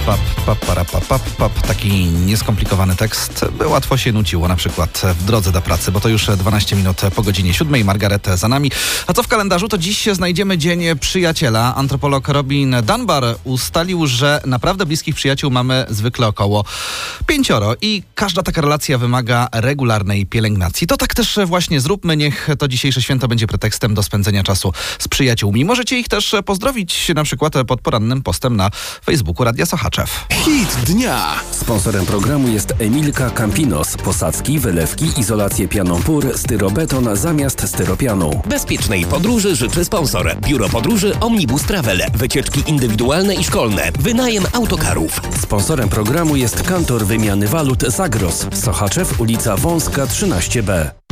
Taki nieskomplikowany tekst, by łatwo się nuciło, na przykład w drodze do pracy, bo to już 12 minut po godzinie 7. Margaret za nami. A co w kalendarzu? To dziś znajdziemy Dzień Przyjaciela. Antropolog Robin Dunbar ustalił, że naprawdę bliskich przyjaciół mamy zwykle około 5 i każda taka relacja wymaga regularnej pielęgnacji. To tak też właśnie zróbmy. Niech to dzisiejsze święto będzie pretekstem do spędzenia czasu z przyjaciółmi. Możecie ich też pozdrowić, na przykład pod porannym postem na Facebooku Radia Sochaczew. Hit dnia! Sponsorem programu jest Emilka Campinos. Posadzki, wylewki, izolację pianą PUR, styrobeton zamiast styropianu. Bezpiecznej podróży życzy sponsor. Biuro Podróży Omnibus Travel. Wycieczki indywidualne i szkolne. Wynajem autokarów. Sponsorem programu jest Kantor Wymiany Walut Zagros. Sochaczew, ulica Wąska 13B.